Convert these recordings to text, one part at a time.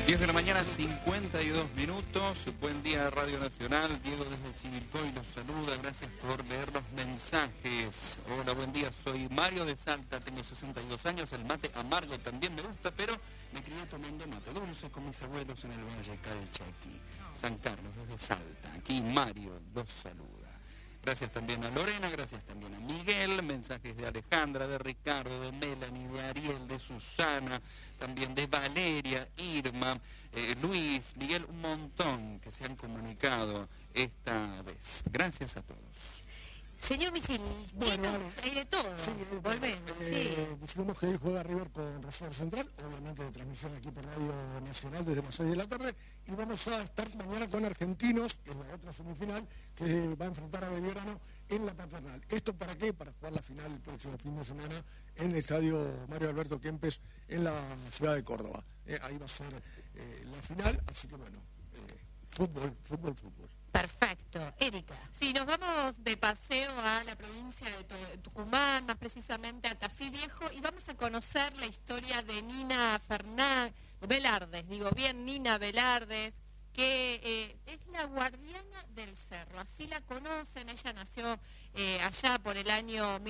10 de la mañana, 52 minutos. Buen día, Radio Nacional. Diego desde Chivilcoy los saluda. Gracias por leer los mensajes. Hola, buen día. Soy Mario de Salta. Tengo 62 años. El mate amargo también me gusta, pero me crié tomando mate dulce con mis abuelos en el Valle Calchaquí. San Carlos, desde Salta. Aquí Mario los saluda. Gracias también a Lorena, gracias también a Miguel, mensajes de Alejandra, de Ricardo, de Melanie, de Ariel, de Susana, también de Valeria, Irma, Luis, Miguel, un montón que se han comunicado esta vez. Gracias a todos. Señor Misil, bueno, hay de todo. Sí, volvemos. Decimos que hoy juega River con Rosario Central, obviamente de transmisión aquí por Radio Nacional desde las 6 de la tarde, y vamos a estar mañana con Argentinos, que es la otra semifinal, que va a enfrentar a Belgrano en la Paternal. ¿Esto para qué? Para jugar la final el próximo fin de semana en el estadio Mario Alberto Kempes en la ciudad de Córdoba. Ahí va a ser la final, así que bueno, fútbol. Perfecto. Erika. Sí, nos vamos de paseo a la provincia de Tucumán, más precisamente a Tafí Viejo, y vamos a conocer la historia de Nina Velardes, digo bien, Nina Velardes, que es la guardiana del cerro, así la conocen. Ella nació allá por el año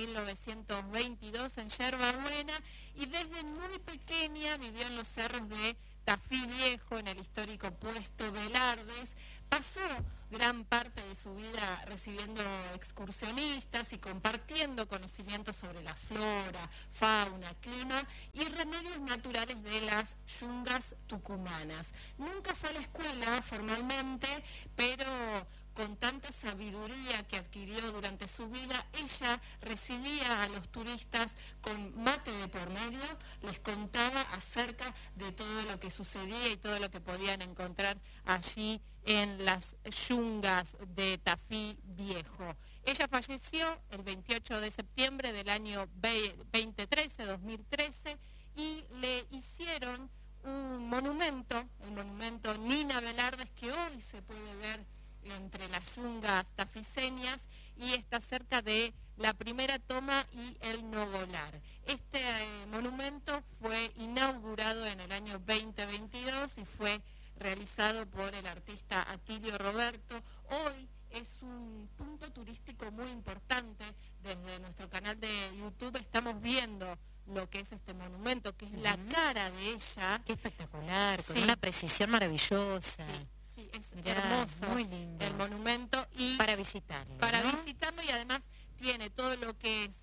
1922 en Yerba Buena, y desde muy pequeña vivió en los cerros de Tafí Viejo, en el histórico puesto Velardes. Pasó gran parte de su vida recibiendo excursionistas y compartiendo conocimientos sobre la flora, fauna, clima y remedios naturales de las yungas tucumanas. Nunca fue a la escuela formalmente, pero con tanta sabiduría que adquirió durante su vida, ella recibía a los turistas con mate de por medio, les contaba acerca de todo lo que sucedía y todo lo que podían encontrar allí en las yungas de Tafí Viejo. Ella falleció el 28 de septiembre del año 2013, y le hicieron un monumento, el monumento Nina Velardes, que hoy se puede ver entre las yungas tafiseñas y está cerca de la Primera Toma y el Nogolar. Este monumento fue inaugurado en el año 2022 y fue realizado por el artista Atilio Roberto. Hoy es un punto turístico muy importante. Desde nuestro canal de YouTube estamos viendo lo que es este monumento, que es la cara de ella. Qué espectacular, con una precisión maravillosa. Sí, es Mirá, hermoso, muy lindo. el monumento. Y para visitarlo, visitarlo, y además tiene todo lo que es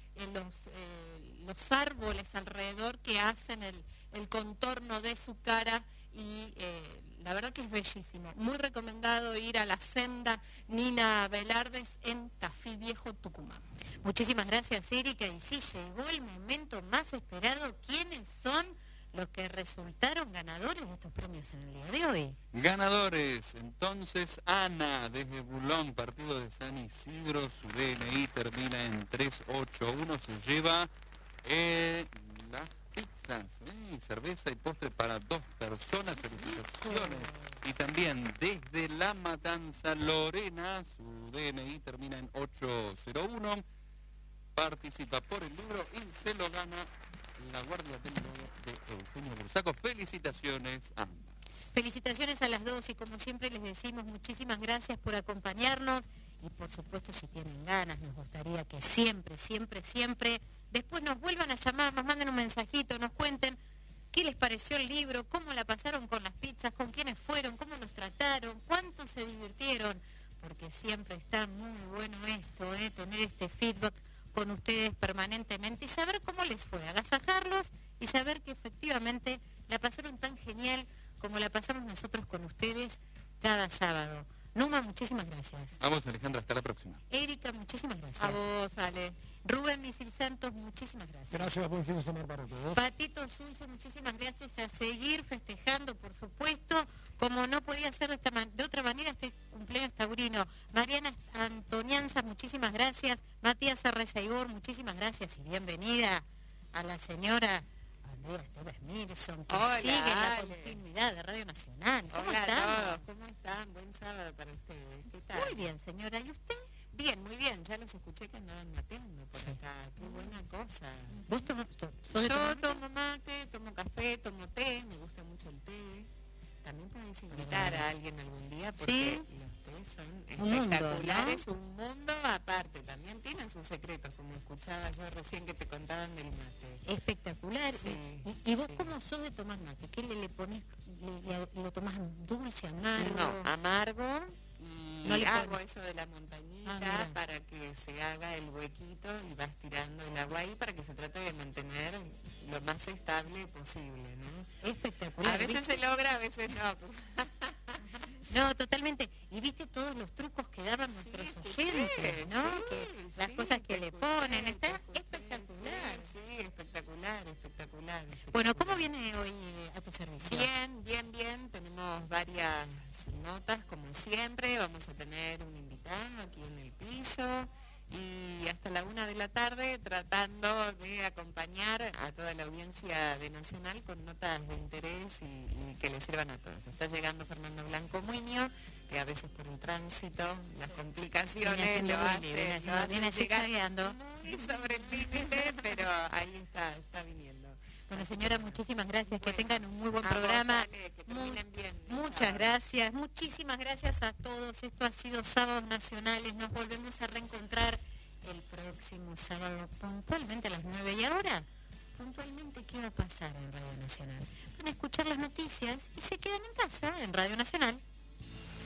los árboles alrededor que hacen el contorno de su cara, y la verdad que es bellísimo. Muy recomendado ir a la senda Nina Velardes en Tafí Viejo, Tucumán. Muchísimas gracias, Erika. Y sí, llegó el momento más esperado. ¿Quiénes son los que resultaron ganadores de estos premios en el día de hoy? Ganadores, entonces, Ana, desde Bulón, partido de San Isidro, su DNI termina en 381, se lleva las pizzas, cerveza y postre para 2 personas, felicitaciones. Y también desde La Matanza, Lorena, su DNI termina en 801, participa por el libro y se lo gana la Guardia del Lobo de Eugenio Bursaco. Felicitaciones a ambas. Felicitaciones a las dos, y como siempre les decimos, muchísimas gracias por acompañarnos, y por supuesto, si tienen ganas, nos gustaría que siempre después nos vuelvan a llamar, nos manden un mensajito, nos cuenten qué les pareció el libro, cómo la pasaron con las pizzas, con quiénes fueron, cómo los trataron, cuánto se divirtieron, porque siempre está muy bueno esto, tener este feedback con ustedes permanentemente y saber cómo les fue, agasajarlos y saber que efectivamente la pasaron tan genial como la pasamos nosotros con ustedes cada sábado. Numa, muchísimas gracias. Vamos, Alejandra, hasta la próxima. Erika, muchísimas gracias. A vos, Ale. Rubén Misil Santos, muchísimas gracias. Gracias, buen fin de semana para todos. Patito Schulze, muchísimas gracias. A seguir festejando, por supuesto, como no podía ser de otra manera, este cumpleaños taurino. Mariana Antonianza, muchísimas gracias. Matías Arrezaigor, muchísimas gracias, y bienvenida a la señora Andrea Esteves Mirson, que sigue la continuidad de Radio Nacional. ¿Cómo están? ¿Cómo están? Buen sábado para ustedes. ¿Qué tal? Muy bien, señora. ¿Y usted? Bien, muy bien. Ya los escuché que andaban mateando por acá. Qué buena cosa. ¿Vos Yo tomo mate, tomo café, tomo té. Me gusta mucho el té. también podés invitar a alguien algún día porque ¿Sí? los tés son Un mundo, espectaculares, un mundo aparte. También tienen sus secretos, como escuchaba yo recién que te contaban del mate. Espectacular. Sí, ¿Y vos sí. cómo sos de tomar mate? ¿Qué le pones? ¿Lo tomás dulce, amargo? No, amargo. Y No le hago pones. eso de la montañita mira. para que se haga el huequito y vas tirando el agua ahí para que se trate de mantener lo más estable posible, ¿no? Espectacular. A veces ¿viste? se logra, a veces no. No, totalmente. Y viste todos los trucos que daban nuestros oyentes, ¿no? Las cosas que le ponen, está espectacular. Sí, espectacular, espectacular. Bueno, ¿cómo viene hoy a tu servicio? Bien, bien, bien. Tenemos varias notas, como siempre. Vamos a tener un invitado aquí en el piso. Y hasta la 1 de la tarde tratando de acompañar a toda la audiencia de Nacional con notas de interés y que le sirvan a todos. Está llegando Fernando Blanco Muñoz, que a veces por el tránsito, las complicaciones lo hacen viene zigzagueando. muy sobre el límite, pero ahí está viniendo. Bueno, señora, muchísimas gracias. Que tengan un muy buen A programa. vos, Ale, que terminen bien el Muchas sábado. gracias. Muchísimas gracias a todos. Esto ha sido Sábados Nacionales. Nos volvemos a reencontrar el próximo sábado puntualmente a las 9. ¿Y ahora? Puntualmente, ¿qué va a pasar en Radio Nacional? Van a escuchar las noticias y se quedan en casa en Radio Nacional.